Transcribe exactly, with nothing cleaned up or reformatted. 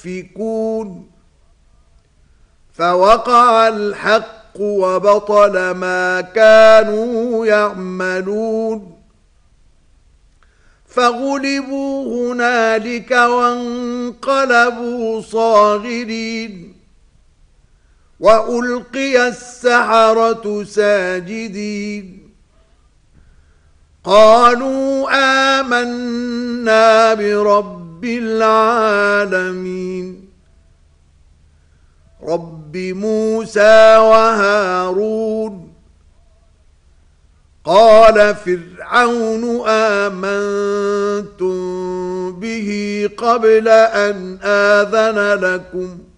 يؤفكون فوقع الحق وبطل ما كانوا يعملون فغلبوا هنالك وانقلبوا صاغرين وألقي السحرة ساجدين قالوا آمنا برب العالمين رب موسى وهارون قال فرعون آمنتم به قبل أن آذن لكم